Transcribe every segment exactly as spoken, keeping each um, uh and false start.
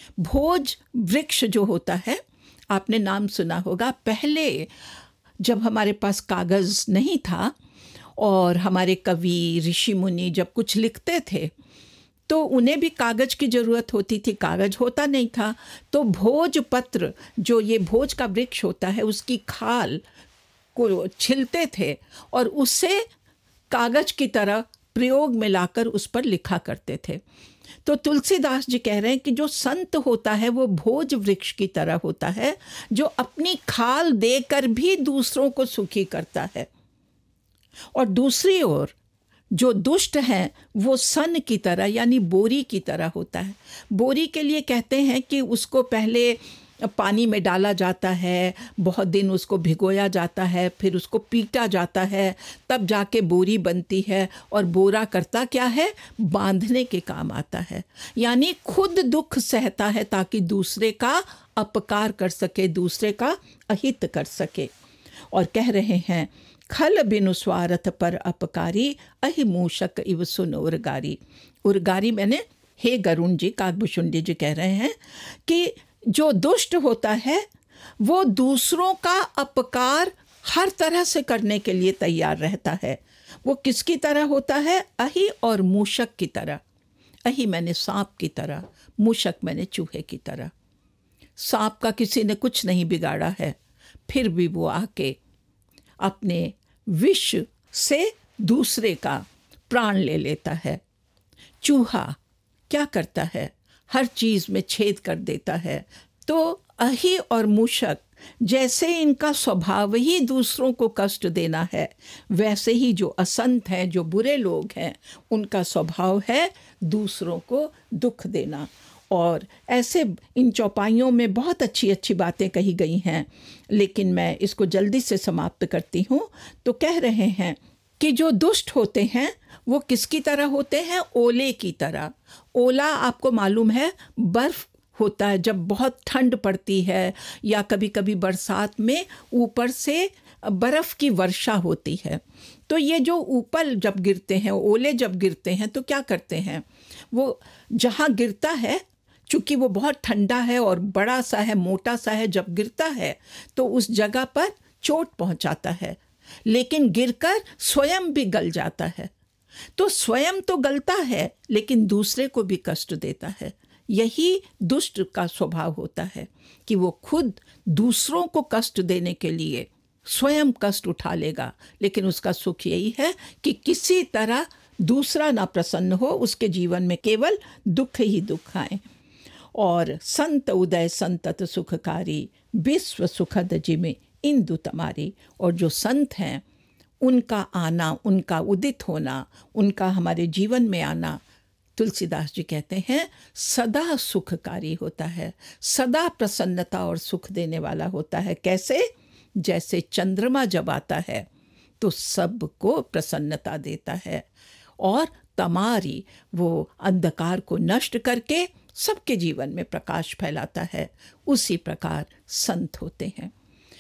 भोज वृक्ष जो होता है, आपने नाम सुना होगा। पहले जब हमारे पास कागज़ नहीं था और हमारे कवि ऋषि मुनि जब कुछ लिखते थे तो उन्हें भी कागज़ की ज़रूरत होती थी, कागज़ होता नहीं था। तो भोजपत्र, जो ये भोज का वृक्ष होता है, उसकी खाल को छिलते थे और उससे कागज़ की तरह प्रयोग में लाकर उस पर लिखा करते थे। तो तुलसीदास जी कह रहे हैं कि जो संत होता है वो भोज वृक्ष की तरह होता है, जो अपनी खाल देकर भी दूसरों को सुखी करता है। और दूसरी ओर जो दुष्ट हैं वो सन की तरह यानी बोरी की तरह होता है। बोरी के लिए कहते हैं कि उसको पहले पानी में डाला जाता है, बहुत दिन उसको भिगोया जाता है, फिर उसको पीटा जाता है, तब जाके बोरी बनती है। और बोरा करता क्या है, बांधने के काम आता है, यानी खुद दुख सहता है ताकि दूसरे का अपकार कर सके, दूसरे का अहित कर सके। और कह रहे हैं, खल बिनु स्वार्थ पर अपकारी, अहि मूषक इव सुन उर्गारी। उर्गारी मैंने हे गरुण जी, काकभूषुंडी जी कह रहे हैं कि जो दुष्ट होता है वो दूसरों का अपकार हर तरह से करने के लिए तैयार रहता है। वो किसकी तरह होता है, अहि और मूषक की तरह। अहि मैंने सांप की तरह, मूषक मैंने चूहे की तरह। सांप का किसी ने कुछ नहीं बिगाड़ा है, फिर भी वो आके अपने विष से दूसरे का प्राण ले लेता है। चूहा क्या करता है, हर चीज़ में छेद कर देता है। तो अहि और मूषक जैसे इनका स्वभाव ही दूसरों को कष्ट देना है, वैसे ही जो असंत हैं, जो बुरे लोग हैं, उनका स्वभाव है दूसरों को दुख देना। और ऐसे इन चौपाइयों में बहुत अच्छी अच्छी बातें कही गई हैं, लेकिन मैं इसको जल्दी से समाप्त करती हूँ। तो कह रहे हैं कि जो दुष्ट होते हैं वो किसकी तरह होते हैं, ओले की तरह। ओला आपको मालूम है बर्फ़ होता है, जब बहुत ठंड पड़ती है या कभी कभी बरसात में ऊपर से बर्फ़ की वर्षा होती है। तो ये जो ऊपर जब गिरते हैं, ओले जब गिरते हैं तो क्या करते हैं, वो जहाँ गिरता है, चूँकि वो बहुत ठंडा है और बड़ा सा है, मोटा सा है, जब गिरता है तो उस जगह पर चोट पहुँचाता है, लेकिन गिरकर स्वयं भी गल जाता है। तो स्वयं तो गलता है लेकिन दूसरे को भी कष्ट देता है। यही दुष्ट का स्वभाव होता है कि वो खुद दूसरों को कष्ट देने के लिए स्वयं कष्ट उठा लेगा, लेकिन उसका सुख यही है कि किसी तरह दूसरा ना प्रसन्न हो, उसके जीवन में केवल दुख ही दुख आए। और संत उदय संतत सुखकारी, विश्व सुखद जिमे इंदु तमारी। और जो संत हैं उनका आना, उनका उदित होना, उनका हमारे जीवन में आना, तुलसीदास जी कहते हैं सदा सुखकारी होता है, सदा प्रसन्नता और सुख देने वाला होता है। कैसे, जैसे चंद्रमा जब आता है तो सबको प्रसन्नता देता है, और तमारी वो अंधकार को नष्ट करके सबके जीवन में प्रकाश फैलाता है। उसी प्रकार संत होते हैं।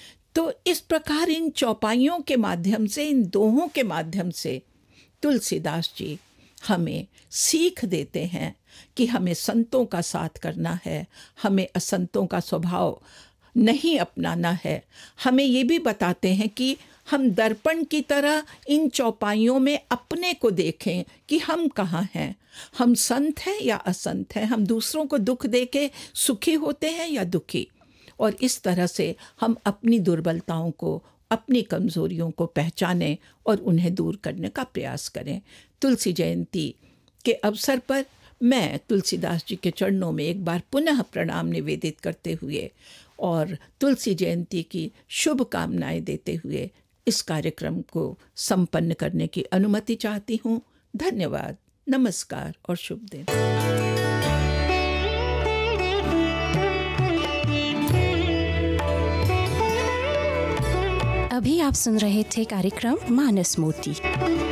तो इस प्रकार इन चौपाइयों के माध्यम से, इन दोहों के माध्यम से तुलसीदास जी हमें सीख देते हैं कि हमें संतों का साथ करना है, हमें असंतों का स्वभाव नहीं अपनाना है। हमें ये भी बताते हैं कि हम दर्पण की तरह इन चौपाइयों में अपने को देखें कि हम कहाँ हैं, हम संत हैं या असंत हैं, हम दूसरों को दुख दे के सुखी होते हैं या दुखी। और इस तरह से हम अपनी दुर्बलताओं को, अपनी कमज़ोरियों को पहचानें और उन्हें दूर करने का प्रयास करें। तुलसी जयंती के अवसर पर मैं तुलसीदास जी के चरणों में एक बार पुनः प्रणाम निवेदित करते हुए और तुलसी जयंती की शुभकामनाएं देते हुए इस कार्यक्रम को संपन्न करने की अनुमति चाहती हूँ। धन्यवाद, नमस्कार और शुभ दिन। अभी आप सुन रहे थे कार्यक्रम मानस मोती।